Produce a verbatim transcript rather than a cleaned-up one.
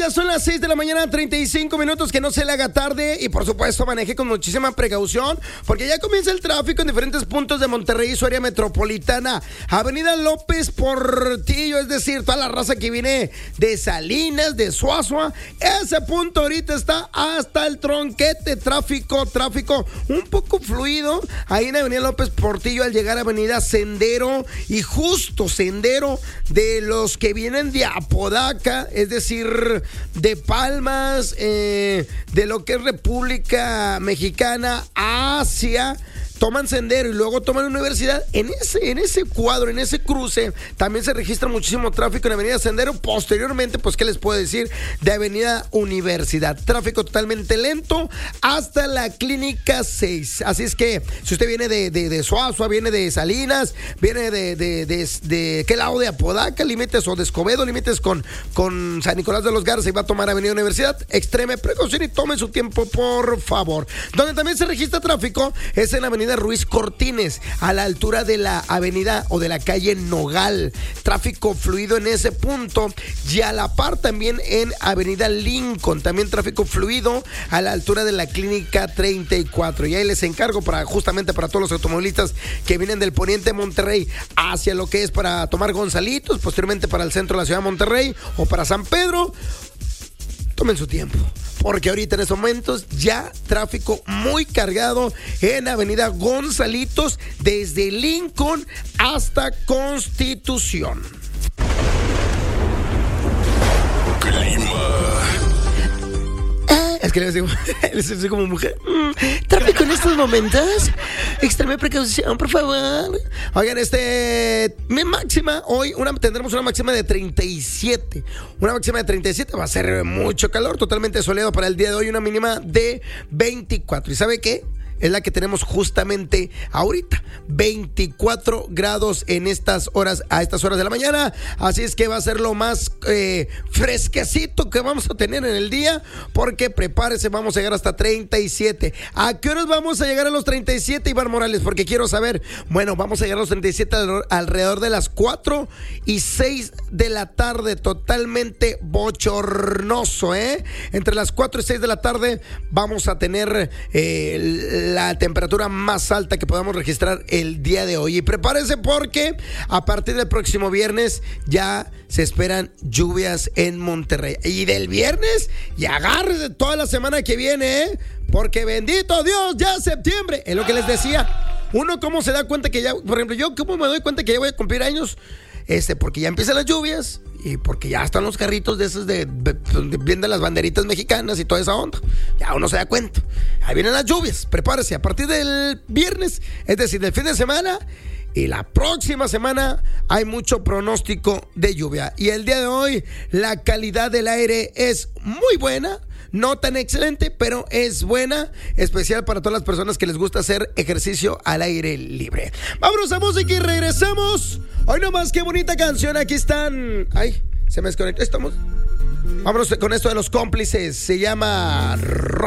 ya son las seis de la mañana, treinta y cinco minutos, que no se le haga tarde y por supuesto maneje con muchísima precaución porque ya comienza el tráfico en diferentes puntos de Monterrey y su área metropolitana. Avenida López Portillo, es decir, toda la raza que viene de Salinas, de Suazua, ese punto ahorita está hasta el tronquete, tráfico, tráfico un poco fluido ahí en Avenida López Portillo al llegar a Avenida Sendero y justo Sendero de los que vienen de Apodaca, es decir, de Palmas, eh, de lo que es República Mexicana hacia... toman Sendero y luego toman Universidad. En ese, en ese cuadro, en ese cruce, también se registra muchísimo tráfico en Avenida Sendero. Posteriormente, pues, ¿qué les puedo decir? De Avenida Universidad. Tráfico totalmente lento hasta la Clínica seis. Así es que, si usted viene de, de, de Suazua, viene de Salinas, viene de, de, de, de, de ¿qué lado? De Apodaca, límites, o de Escobedo, límites con, con San Nicolás de los Garza y va a tomar Avenida Universidad, extreme precaución y tome su tiempo, por favor. Donde también se registra tráfico es en Avenida Ruiz Cortines, a la altura de la avenida o de la calle Nogal. Tráfico fluido en ese punto. Y a la par también en Avenida Lincoln, también tráfico fluido a la altura de la Clínica treinta y cuatro. Y ahí les encargo para justamente para todos los automovilistas que vienen del poniente de Monterrey hacia lo que es para tomar Gonzalitos, posteriormente para el centro de la ciudad de Monterrey o para San Pedro. Tomen su tiempo, porque ahorita en estos momentos ya tráfico muy cargado en Avenida Gonzalitos desde Lincoln hasta Constitución. Es que les digo, les digo como mujer. Mm, tráfico en estos momentos. Extreme precaución, por favor. Oigan, este. Mi máxima, hoy una, tendremos una máxima de treinta y siete. Una máxima de treinta y siete. Va a ser mucho calor, totalmente soleado para el día de hoy. Una mínima de veinticuatro. ¿Y sabe qué? Es la que tenemos justamente ahorita, veinticuatro grados en estas horas, a estas horas de la mañana. Así es que va a ser lo más eh, fresquecito que vamos a tener en el día, porque prepárese, vamos a llegar hasta treinta y siete. ¿A qué horas vamos a llegar a los treinta y siete, Iván Morales? Porque quiero saber. Bueno, vamos a llegar a los treinta y siete alrededor de las cuatro y seis de la tarde, totalmente bochornoso, ¿eh? Entre las cuatro y seis de la tarde vamos a tener eh, la temperatura más alta que podamos registrar el día de hoy. Y prepárense porque a partir del próximo viernes ya se esperan lluvias en Monterrey. Y del viernes, y agárrense toda la semana que viene, ¿eh? Porque bendito Dios, ya es septiembre. Es lo que les decía. Uno cómo se da cuenta que ya, por ejemplo, yo cómo me doy cuenta que ya voy a cumplir años. Este, porque ya empiezan las lluvias y porque ya están los carritos de esos de, de, de viendo las banderitas mexicanas y toda esa onda. Ya uno se da cuenta. Ahí vienen las lluvias. Prepárese a partir del viernes, es decir, del fin de semana. Y la próxima semana hay mucho pronóstico de lluvia. Y el día de hoy la calidad del aire es muy buena. No tan excelente, pero es buena, especial para todas las personas que les gusta hacer ejercicio al aire libre. Vámonos a música y regresamos. Hoy nomás, qué bonita canción. Aquí están. Ay, se me desconectó. Estamos. Vámonos con esto de Los Cómplices. Se llama Rosa.